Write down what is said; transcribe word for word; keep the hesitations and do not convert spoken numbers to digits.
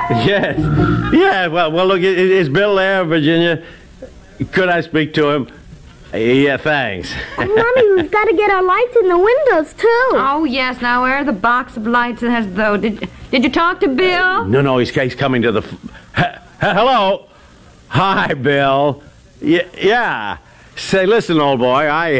Yes. Yeah, well, well, look, is Bill there, Virginia? Could I speak to him? Yeah, thanks. Oh, Mommy, we've got to get our lights in the windows, too. Oh, yes. Now, where are the box of lights that has though? Did, did you talk to Bill? Uh, no, no, he's, he's coming to the... F- Hello? Hi, Bill. Y- yeah. Say, listen, old boy, I...